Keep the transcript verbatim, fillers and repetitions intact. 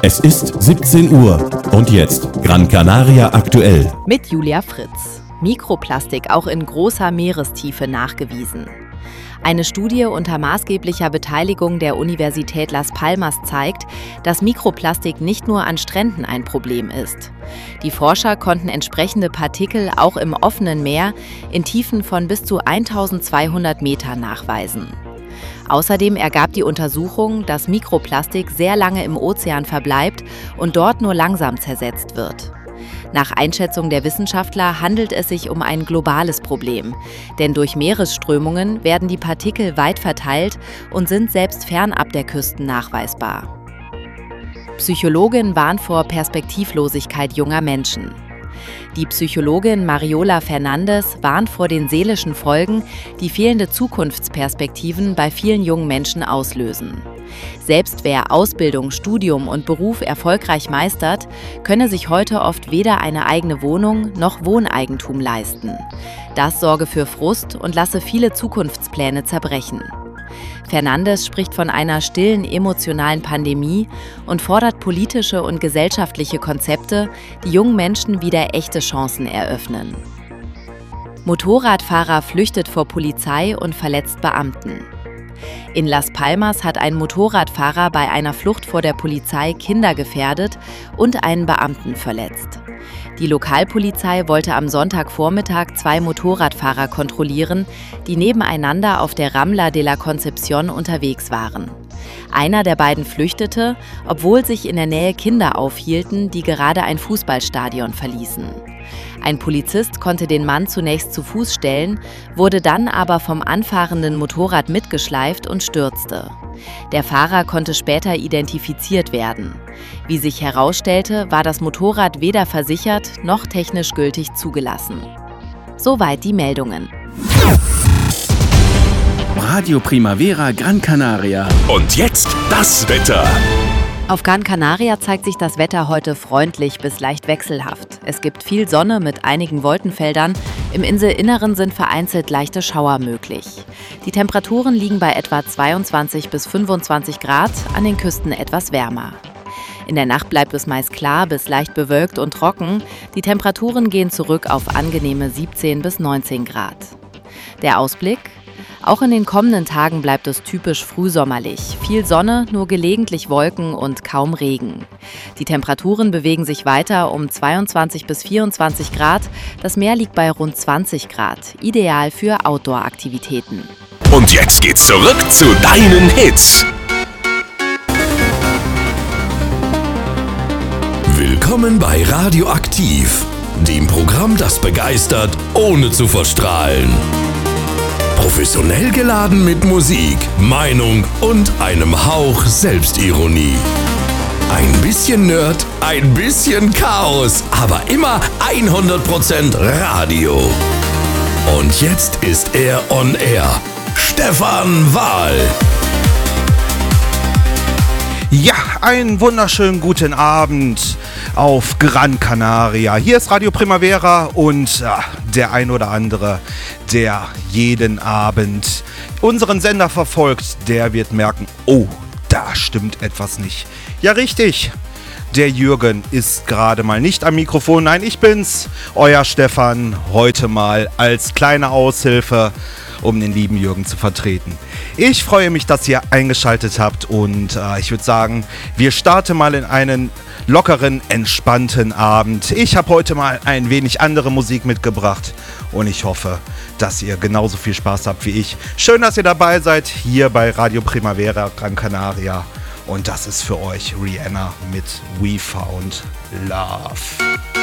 Es ist siebzehn Uhr und jetzt Gran Canaria aktuell. Mit Julia Fritz. Mikroplastik auch in großer Meerestiefe nachgewiesen. Eine Studie unter maßgeblicher Beteiligung der Universität Las Palmas zeigt, dass Mikroplastik nicht nur an Stränden ein Problem ist. Die Forscher konnten entsprechende Partikel auch im offenen Meer in Tiefen von bis zu eintausendzweihundert Metern nachweisen. Außerdem ergab die Untersuchung, dass Mikroplastik sehr lange im Ozean verbleibt und dort nur langsam zersetzt wird. Nach Einschätzung der Wissenschaftler handelt es sich um ein globales Problem, denn durch Meeresströmungen werden die Partikel weit verteilt und sind selbst fernab der Küsten nachweisbar. Psychologin warnt vor Perspektivlosigkeit junger Menschen. Die Psychologin Mariola Fernandes warnt vor den seelischen Folgen, die fehlende Zukunftsperspektiven bei vielen jungen Menschen auslösen. Selbst wer Ausbildung, Studium und Beruf erfolgreich meistert, könne sich heute oft weder eine eigene Wohnung noch Wohneigentum leisten. Das sorge für Frust und lasse viele Zukunftspläne zerbrechen. Fernandes spricht von einer stillen emotionalen Pandemie und fordert politische und gesellschaftliche Konzepte, die jungen Menschen wieder echte Chancen eröffnen. Motorradfahrer flüchtet vor Polizei und verletzt Beamten. In Las Palmas hat ein Motorradfahrer bei einer Flucht vor der Polizei Kinder gefährdet und einen Beamten verletzt. Die Lokalpolizei wollte am Sonntagvormittag zwei Motorradfahrer kontrollieren, die nebeneinander auf der Rambla de la Concepción unterwegs waren. Einer der beiden flüchtete, obwohl sich in der Nähe Kinder aufhielten, die gerade ein Fußballstadion verließen. Ein Polizist konnte den Mann zunächst zu Fuß stellen, wurde dann aber vom anfahrenden Motorrad mitgeschleift und stürzte. Der Fahrer konnte später identifiziert werden. Wie sich herausstellte, war das Motorrad weder versichert noch technisch gültig zugelassen. Soweit die Meldungen. Radio Primavera Gran Canaria. Und jetzt das Wetter. Auf Gran Canaria zeigt sich das Wetter heute freundlich bis leicht wechselhaft. Es gibt viel Sonne mit einigen Wolkenfeldern. Im Inselinneren sind vereinzelt leichte Schauer möglich. Die Temperaturen liegen bei etwa zweiundzwanzig bis fünfundzwanzig Grad, an den Küsten etwas wärmer. In der Nacht bleibt es meist klar bis leicht bewölkt und trocken. Die Temperaturen gehen zurück auf angenehme siebzehn bis neunzehn Grad. Der Ausblick? Auch in den kommenden Tagen bleibt es typisch frühsommerlich. Viel Sonne, nur gelegentlich Wolken und kaum Regen. Die Temperaturen bewegen sich weiter um zweiundzwanzig bis vierundzwanzig Grad. Das Meer liegt bei rund zwanzig Grad, ideal für Outdoor-Aktivitäten. Und jetzt geht's zurück zu deinen Hits. Willkommen bei Radioaktiv, dem Programm, das begeistert, ohne zu verstrahlen. Professionell geladen mit Musik, Meinung und einem Hauch Selbstironie. Ein bisschen Nerd, ein bisschen Chaos, aber immer hundert Prozent Radio. Und jetzt ist er on air. Stefan Wahl. Ja, einen wunderschönen guten Abend auf Gran Canaria. Hier ist Radio Primavera und ja, der ein oder andere, der jeden Abend unseren Sender verfolgt, der wird merken, oh, da stimmt etwas nicht. Ja, richtig. Der Jürgen ist gerade mal nicht am Mikrofon. Nein, ich bin's, euer Stefan, heute mal als kleine Aushilfe, um den lieben Jürgen zu vertreten. Ich freue mich, dass ihr eingeschaltet habt und äh, ich würde sagen, wir starten mal in einen lockeren, entspannten Abend. Ich habe heute mal ein wenig andere Musik mitgebracht und ich hoffe, dass ihr genauso viel Spaß habt wie ich. Schön, dass ihr dabei seid, hier bei Radio Primavera Gran Canaria. Und das ist für euch Rihanna mit We Found Love.